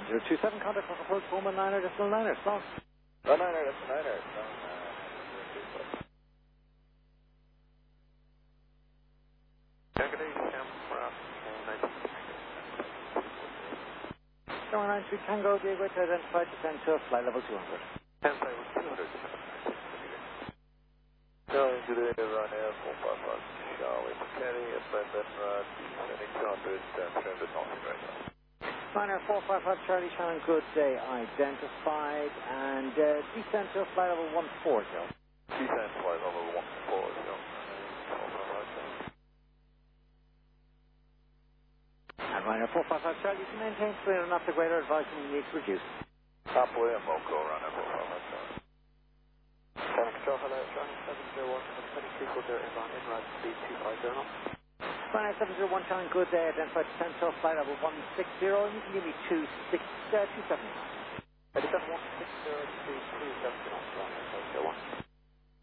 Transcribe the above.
027, contact for approach 119er, stop. 119er. Star 93 Tango, gateway to identify, descend to flight level 200. 10 flight level 200. Going to the Ryanair 455 Charlie McKinney, ascending descending 200, transit north right now. Ryanair 455 Charlie Shannon, good day identified, and descend to flight level 140. Descend flight level 140. And Ryanair 455 Charlie, you can maintain 300 knots or greater, advising you need to reduce. Top William, Moco, Ryanair 455 Charlie. Traffic control, hello, Charlie 701, 2340 inbound, inride speed 250 knots. Ryanair 701 Charlie, good day identified, descend to flight level 160, and you can give me 270.